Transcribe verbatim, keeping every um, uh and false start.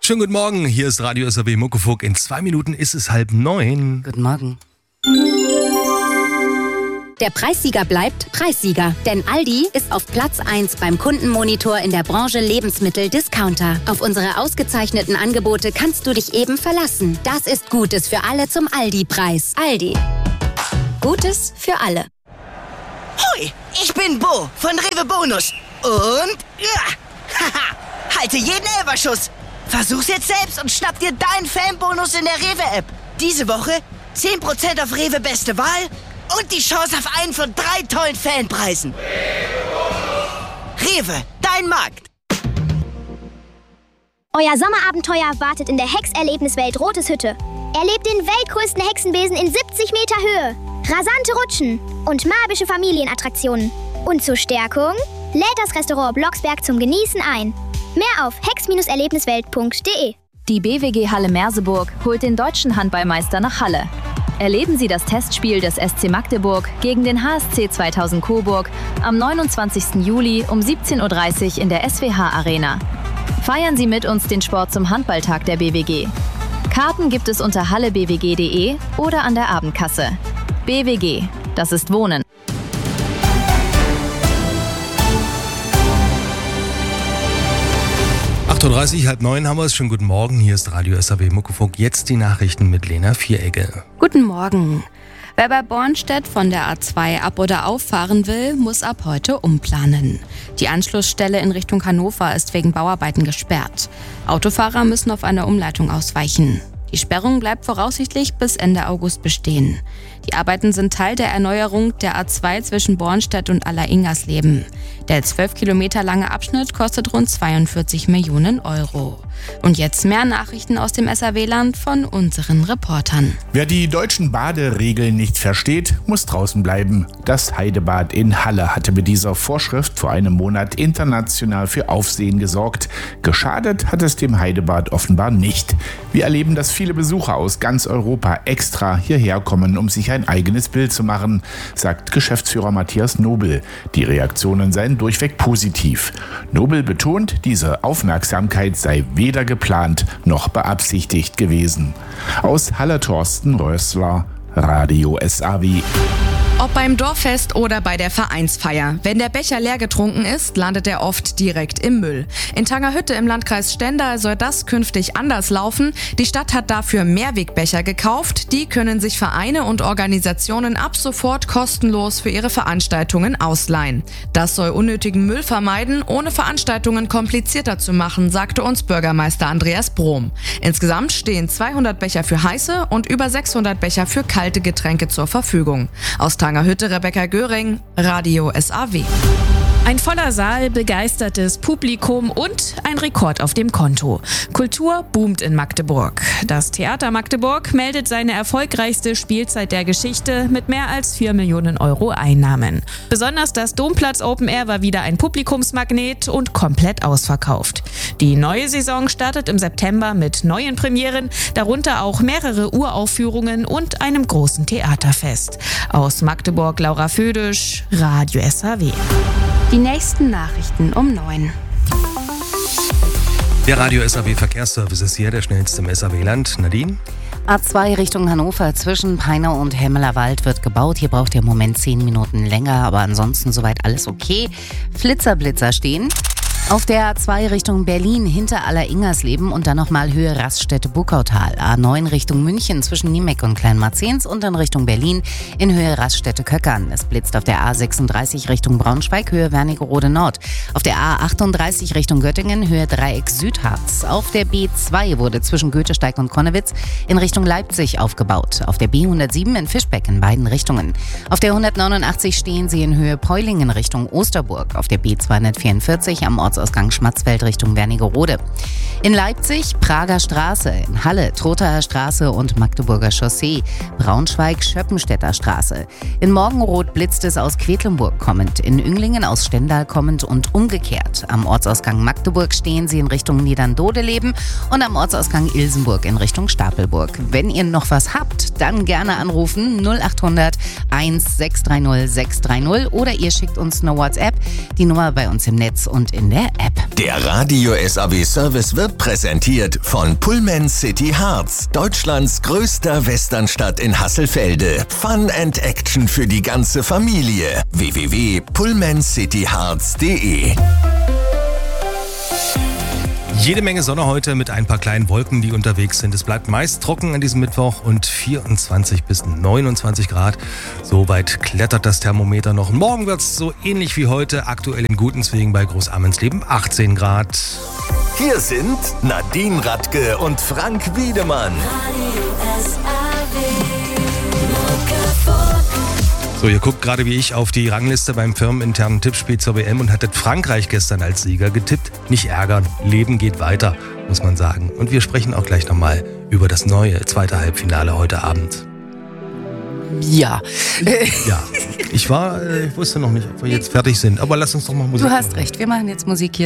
Schönen guten Morgen, hier ist Radio S R W Muckefuck. In zwei Minuten ist es halb neun. Guten Morgen. Der Preissieger bleibt Preissieger, denn Aldi ist auf Platz eins beim Kundenmonitor in der Branche Lebensmittel-Discounter. Auf unsere ausgezeichneten Angebote kannst du dich eben verlassen. Das ist Gutes für alle zum Aldi-Preis. Aldi. Gutes für alle. Hoi, ich bin Bo von Rewe Bonus. Und ja, haha, halte jeden Elferschuss. Versuch's jetzt selbst und schnapp dir deinen Fanbonus in der Rewe-App. Diese Woche zehn Prozent auf Rewe Beste Wahl und die Chance auf einen von drei tollen Fanpreisen. Rewe, dein Markt. Euer Sommerabenteuer wartet in der Hex-Erlebniswelt Rotes Hütte. Erlebt den weltgrößten Hexenbesen in siebzig Meter Höhe, rasante Rutschen und magische Familienattraktionen. Und zur Stärkung lädt das Restaurant Blocksberg zum Genießen ein. Mehr auf hex Erlebniswelt punkt de. Die B W G Halle Merseburg holt den deutschen Handballmeister nach Halle. Erleben Sie das Testspiel des S C Magdeburg gegen den H S C zweitausend Coburg am neunundzwanzigsten Juli um siebzehn Uhr dreißig in der S W H Arena. Feiern Sie mit uns den Sport zum Handballtag der B W G. Karten gibt es unter halle b w g punkt de oder an der Abendkasse. B W G, das ist Wohnen. acht Uhr dreißig, halb neun haben wir es. Schönen guten Morgen, hier ist Radio S R W Muckefuck. Jetzt die Nachrichten mit Lena Vieregge. Guten Morgen. Wer bei Bornstedt von der A zwei ab- oder auffahren will, muss ab heute umplanen. Die Anschlussstelle in Richtung Hannover ist wegen Bauarbeiten gesperrt. Autofahrer müssen auf eine Umleitung ausweichen. Die Sperrung bleibt voraussichtlich bis Ende August bestehen. Die Arbeiten sind Teil der Erneuerung der A zwei zwischen Bornstedt und Aller-Ingersleben. Der zwölf Kilometer lange Abschnitt kostet rund zweiundvierzig Millionen Euro. Und jetzt mehr Nachrichten aus dem S R W-Land von unseren Reportern. Wer die deutschen Baderegeln nicht versteht, muss draußen bleiben. Das Heidebad in Halle hatte mit dieser Vorschrift vor einem Monat international für Aufsehen gesorgt. Geschadet hat es dem Heidebad offenbar nicht. Wir erleben, dass viele Besucher aus ganz Europa extra hierher kommen, um sich ein eigenes Bild zu machen, sagt Geschäftsführer Matthias Nobel. Die Reaktionen seien durchweg positiv. Nobel betont, diese Aufmerksamkeit sei weder geplant noch beabsichtigt gewesen. Aus Halle Thorsten Rössler, Radio S R W. Ob beim Dorffest oder bei der Vereinsfeier. Wenn der Becher leer getrunken ist, landet er oft direkt im Müll. In Tangerhütte im Landkreis Stendal soll das künftig anders laufen. Die Stadt hat dafür Mehrwegbecher gekauft. Die können sich Vereine und Organisationen ab sofort kostenlos für ihre Veranstaltungen ausleihen. Das soll unnötigen Müll vermeiden, ohne Veranstaltungen komplizierter zu machen, sagte uns Bürgermeister Andreas Brohm. Insgesamt stehen zweihundert Becher für heiße und über sechshundert Becher für kalte Getränke zur Verfügung. Aus Tangerhütte Rebecca Göring, Radio S R W. Ein voller Saal, begeistertes Publikum und ein Rekord auf dem Konto. Kultur boomt in Magdeburg. Das Theater Magdeburg meldet seine erfolgreichste Spielzeit der Geschichte mit mehr als vier Millionen Euro Einnahmen. Besonders das Domplatz Open Air war wieder ein Publikumsmagnet und komplett ausverkauft. Die neue Saison startet im September mit neuen Premieren, darunter auch mehrere Uraufführungen und einem großen Theaterfest. Aus Magdeburg Laura Födisch, Radio S R W. Die nächsten Nachrichten um neun. Der Radio S R W Verkehrsservice ist hier, der schnellste im S R W-Land. Nadine? A zwei Richtung Hannover zwischen Peine und Hemmelerwald wird gebaut. Hier braucht ihr im Moment zehn Minuten länger, aber ansonsten soweit alles okay. Flitzer-Blitzer stehen. Auf der A zwei Richtung Berlin hinter Aller-Ingersleben und dann nochmal Höhe Raststätte-Buckautal. A neun Richtung München zwischen Niemeck und Kleinmarzens und dann Richtung Berlin in Höhe Raststätte-Köckern. Es blitzt auf der A sechsunddreißig Richtung Braunschweig, Höhe Wernigerode Nord. Auf der A achtunddreißig Richtung Göttingen, Höhe Dreieck Südharz. Auf der B zwei wurde zwischen Goethesteig und Konnewitz in Richtung Leipzig aufgebaut. Auf der B hundertsieben in Fischbeck in beiden Richtungen. Auf der hundertneunundachtzig stehen sie in Höhe Peulingen Richtung Osterburg. Auf der B zweihundertvierundvierzig am Orts Ausgang Schmatzfeld Richtung Wernigerode. In Leipzig Prager Straße, in Halle Trothaer Straße und Magdeburger Chaussee, Braunschweig Schöppenstädter Straße. In Morgenroth blitzt es aus Quedlinburg kommend, in Ünglingen aus Stendal kommend und umgekehrt. Am Ortsausgang Magdeburg stehen sie in Richtung Niederndodeleben und am Ortsausgang Ilsenburg in Richtung Stapelburg. Wenn ihr noch was habt, dann gerne anrufen null achthundert eins sechs drei null sechs drei null oder ihr schickt uns eine WhatsApp, die Nummer bei uns im Netz und in der App. Der Radio S A W Service wird präsentiert von Pullman City Harz, Deutschlands größter Westernstadt in Hasselfelde. Fun and Action für die ganze Familie. w w w punkt pullman city harz punkt de. Jede Menge Sonne heute mit ein paar kleinen Wolken, die unterwegs sind. Es bleibt meist trocken an diesem Mittwoch und vierundzwanzig bis neunundzwanzig Grad. Soweit klettert das Thermometer noch. Morgen wird es so ähnlich wie heute, aktuell in Gutenswegen bei Großammensleben achtzehn Grad. Hier sind Nadine Radke und Frank Wiedemann. So, ihr guckt gerade wie ich auf die Rangliste beim firmeninternen Tippspiel zur W M und hattet Frankreich gestern als Sieger getippt. Nicht ärgern, Leben geht weiter, muss man sagen. Und wir sprechen auch gleich nochmal über das neue zweite Halbfinale heute Abend. Ja. Ja, ich war, ich wusste noch nicht, ob wir jetzt fertig sind, aber lass uns doch mal Musik Du hast machen. recht, wir machen jetzt Musik hier.